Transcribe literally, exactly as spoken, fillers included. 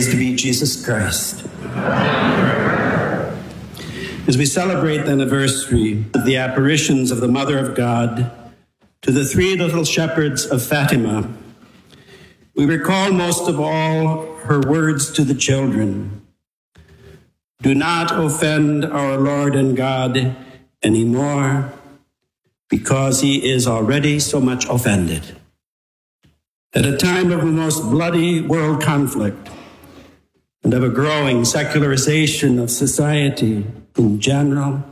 Praised be Jesus Christ. As we celebrate the anniversary of the apparitions of the Mother of God to the three little shepherds of Fatima, we recall most of all her words to the children. Do not offend our Lord and God anymore, because he is already so much offended. At a time of the most bloody world conflict and of a growing secularization of society in general,